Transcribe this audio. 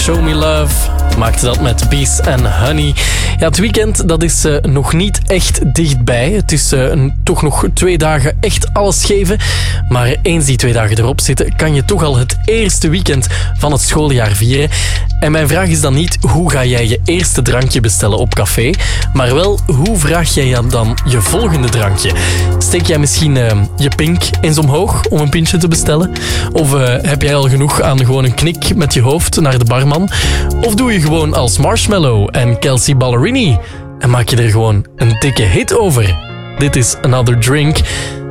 Show Me Love. Maakte dat met Bees en Honey. Ja, het weekend dat is nog niet echt dichtbij. Het is toch nog 2 dagen echt alles geven. Maar eens die 2 dagen erop zitten, kan je toch al het eerste weekend van het schooljaar vieren. En mijn vraag is dan niet, hoe ga jij je eerste drankje bestellen op café? Maar wel, hoe vraag jij dan je volgende drankje? Steek jij misschien je pink eens omhoog om een pintje te bestellen? Of heb jij al genoeg aan gewoon een knik met je hoofd naar de barman? Of doe je gewoon als Marshmallow en Kelsea Ballerini en maak je er gewoon een dikke hit over? Dit is Another Drink.